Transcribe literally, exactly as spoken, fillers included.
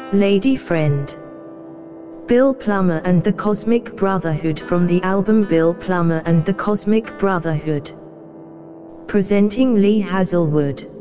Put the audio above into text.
Lady Friend. Bill Plummer and the Cosmic Brotherhood from the album Bill Plummer and the Cosmic Brotherhood. Presenting Lee Hazelwood.